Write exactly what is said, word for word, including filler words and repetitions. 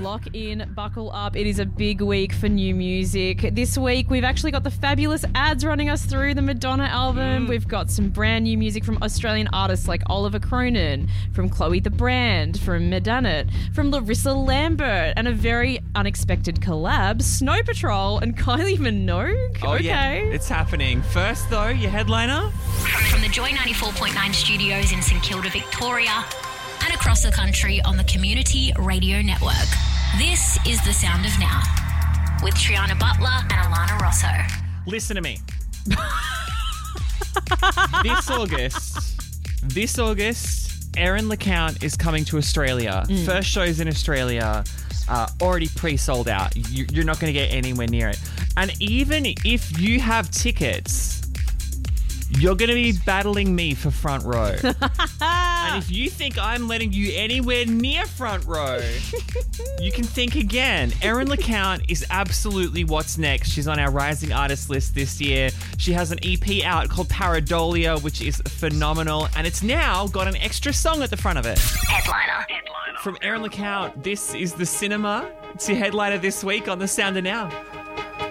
Lock in, buckle up. It is a big week for new music. This week, we've actually got the fabulous ads running us through the Madonna album. Mm. We've got some brand new music from Australian artists like Oliver Cronin, from Chloe the Brand, from Madonna, from Larissa Lambert, and a very unexpected collab, Snow Patrol and Kylie Minogue. Oh, okay. Yeah, it's happening. First, though, your headliner. From the Joy ninety-four point nine studios in St Kilda, Victoria, and across the country on the Community Radio Network. This is The Sound of Now with Triana Butler and Alana Rosso. Listen to me. This August, this August, Erin LeCount is coming to Australia. Mm. First shows in Australia, uh, already pre-sold out. You, you're not going to get anywhere near it. And even if you have tickets, you're going to be battling me for front row. And if you think I'm letting you anywhere near front row, you can think again. Erin LeCount is absolutely what's next. She's on our Rising Artist list this year. She has an E P out called Paradolia, which is phenomenal. And it's now got an extra song at the front of it. Headliner. From Erin LeCount, this is The Cinema. It's your headliner this week on The Sound of Now.